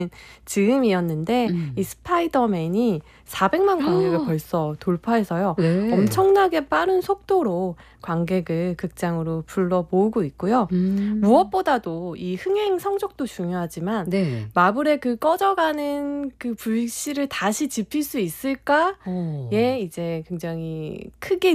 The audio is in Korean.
즈음이었는데 이 스파이더맨이 400만 관객을 벌써 돌파해서요. 네. 엄청나게 빠른 속도로 관객을 극장으로 불러 모으고 있고요. 무엇보다도 이 흥행 성적도 중요하지만 네. 마블의 그 꺼져가는 그 불씨를 다시 지필 수 있을까에 이제 굉장히 크게